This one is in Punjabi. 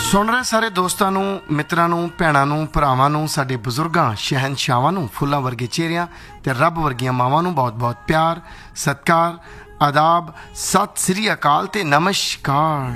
ਸੁਣ ਰਹੇ ਸਾਰੇ ਦੋਸਤਾਂ ਨੂੰ, ਮਿੱਤਰਾਂ ਨੂੰ, ਭੈਣਾਂ ਨੂੰ, ਭਰਾਵਾਂ ਨੂੰ, ਸਾਡੇ ਬਜ਼ੁਰਗਾਂ, ਸ਼ਹਿਨਸ਼ਾਹਾਂ ਨੂੰ, ਫੁੱਲਾਂ ਵਰਗੇ ਚਿਹਰਿਆਂ ਤੇ ਰੱਬ ਵਰਗੀਆਂ ਮਾਵਾਂ ਨੂੰ ਬਹੁਤ ਬਹੁਤ ਪਿਆਰ, ਸਤਿਕਾਰ, ਆਦਾਬ, ਸਤਿ ਸ੍ਰੀ ਅਕਾਲ ਤੇ ਨਮਸਕਾਰ।